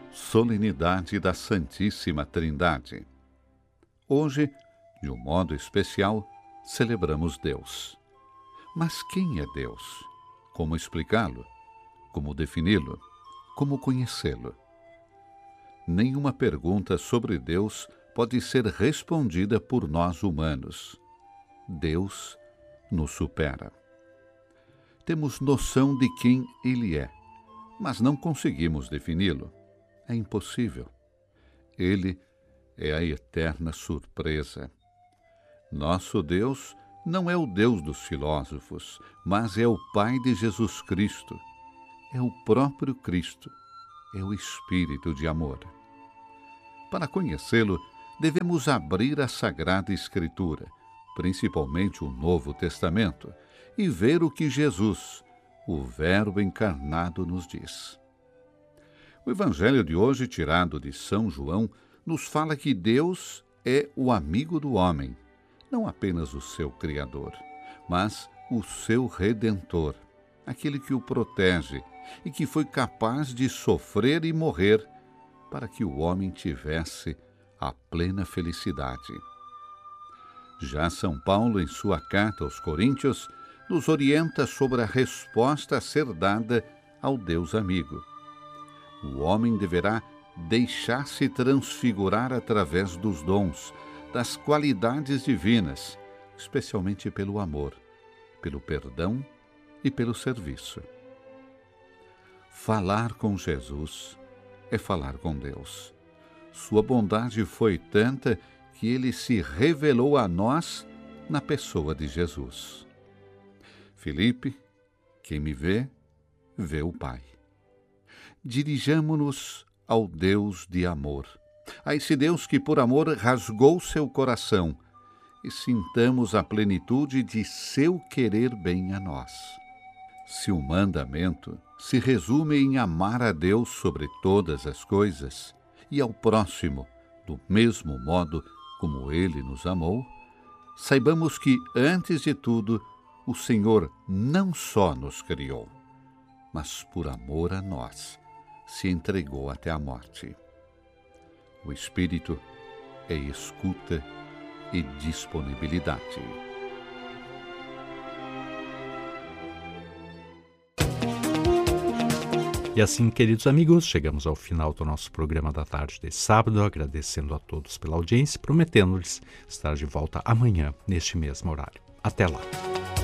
Solenidade da Santíssima Trindade. Hoje, de um modo especial, celebramos Deus. Mas quem é Deus? Como explicá-lo? Como defini-lo? Como conhecê-lo? Nenhuma pergunta sobre Deus pode ser respondida por nós humanos. Deus nos supera. Temos noção de quem Ele é, mas não conseguimos defini-lo. É impossível. Ele é a eterna surpresa. Nosso Deus não é o Deus dos filósofos, mas é o Pai de Jesus Cristo. É o próprio Cristo. É o Espírito de amor. Para conhecê-lo, devemos abrir a Sagrada Escritura, principalmente o Novo Testamento, e ver o que Jesus, o Verbo encarnado, nos diz. O Evangelho de hoje, tirado de São João, nos fala que Deus é o amigo do homem, não apenas o seu Criador, mas o seu Redentor, aquele que o protege e que foi capaz de sofrer e morrer para que o homem tivesse a plena felicidade. Já São Paulo, em sua carta aos Coríntios, nos orienta sobre a resposta a ser dada ao Deus amigo. O homem deverá deixar-se transfigurar através dos dons, das qualidades divinas, especialmente pelo amor, pelo perdão e pelo serviço. Falar com Jesus é falar com Deus. Sua bondade foi tanta que ele se revelou a nós na pessoa de Jesus. Filipe, quem me vê, vê o Pai. Dirijamo-nos ao Deus de amor, a esse Deus que por amor rasgou seu coração, e sintamos a plenitude de seu querer bem a nós. Se o mandamento se resume em amar a Deus sobre todas as coisas e ao próximo do mesmo modo como ele nos amou, saibamos que, antes de tudo, o Senhor não só nos criou, mas por amor a nós, se entregou até a morte. O Espírito é escuta e disponibilidade. E assim, queridos amigos, chegamos ao final do nosso programa da tarde de sábado, agradecendo a todos pela audiência, prometendo-lhes estar de volta amanhã, neste mesmo horário. Até lá!